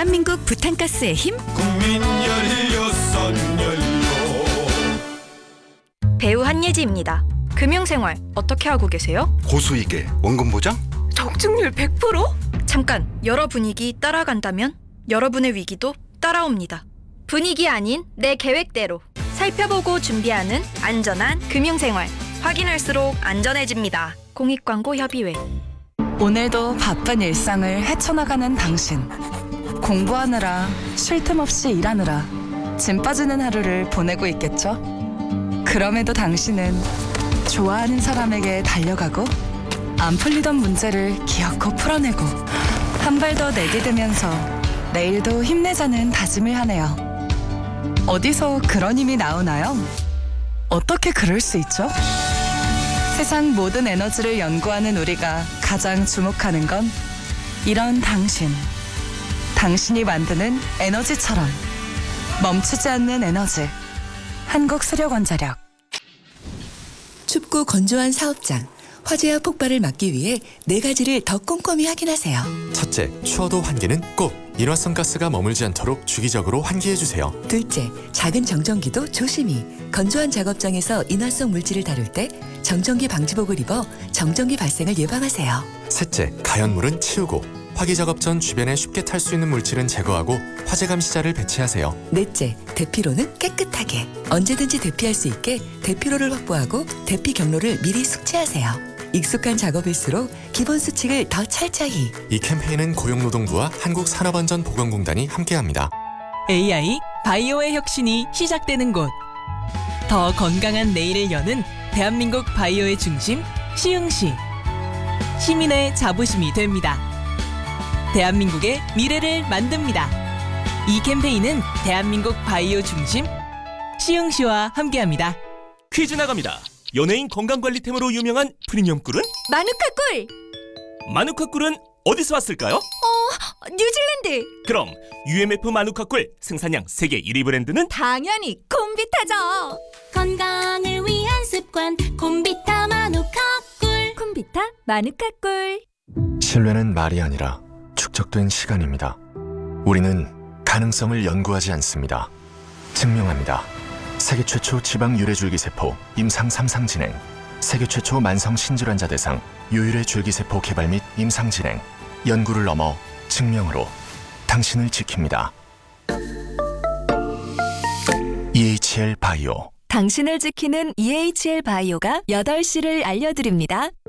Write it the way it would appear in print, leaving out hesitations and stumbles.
대한민국 부탄가스의 힘. 국민 연료. 배우 한예지입니다. 금융생활 어떻게 하고 계세요? 고수익에 원금 보장? 적중률 100%? 잠깐, 여러 분위기 따라간다면 여러분의 위기도 따라옵니다. 분위기 아닌 내 계획대로 살펴보고 준비하는 안전한 금융생활. 확인할수록 안전해집니다. 공익광고협의회. 오늘도 바쁜 일상을 헤쳐나가는 당신. 공부하느라 쉴 틈 없이 일하느라 짐 빠지는 하루를 보내고 있겠죠? 그럼에도 당신은 좋아하는 사람에게 달려가고 안 풀리던 문제를 기어코 풀어내고 한 발 더 내디디면서 내일도 힘내자는 다짐을 하네요. 어디서 그런 힘이 나오나요? 어떻게 그럴 수 있죠? 세상 모든 에너지를 연구하는 우리가 가장 주목하는 건 이런 당신. 당신이 만드는 에너지처럼 멈추지 않는 에너지. 한국수력원자력. 춥고 건조한 사업장, 화재와 폭발을 막기 위해 4가지를 더 꼼꼼히 확인하세요. 첫째, 추워도 환기는 꼭 일회성 가스가 머물지 않도록 주기적으로 환기해주세요. 둘째, 작은 정전기도 조심히. 건조한 작업장에서 인화성 물질을 다룰 때 정전기 방지복을 입어 정전기 발생을 예방하세요. 셋째, 가연물은 치우고 화기 작업 전 주변에 쉽게 탈 수 있는 물질은 제거하고 화재 감시자를 배치하세요. 넷째, 대피로는 깨끗하게. 언제든지 대피할 수 있게 대피로를 확보하고 대피 경로를 미리 숙지하세요. 익숙한 작업일수록 기본 수칙을 더 철저히. 이 캠페인은 고용노동부와 한국산업안전보건공단이 함께합니다. AI 바이오의 혁신이 시작되는 곳. 더 건강한 내일을 여는 대한민국 바이오의 중심 시흥시. 시민의 자부심이 됩니다. 대한민국의 미래를 만듭니다. 이 캠페인은 대한민국 바이오 중심 시흥시와 함께합니다. 퀴즈 나갑니다. 연예인 건강관리템으로 유명한 프리미엄 꿀은? 마누카 꿀! 마누카 꿀은 어디서 왔을까요? 뉴질랜드! 그럼 UMF 마누카 꿀 생산량 세계 1위 브랜드는? 당연히 콤비타죠! 건강을 위한 습관 콤비타 마누카 꿀. 콤비타 마누카 꿀. 신뢰는 말이 아니라 축적된 시간입니다. 우리는 가능성을 연구하지 않습니다. 증명합니다. 세계 최초 지방 유래줄기세포 임상 3상 진행, 세계 최초 만성 신질환자 대상 유일의 줄기세포 개발 및 임상 진행, 연구를 넘어 증명으로 당신을 지킵니다. EHL 바이오. 당신을 지키는 EHL 바이오가 8시를 알려드립니다.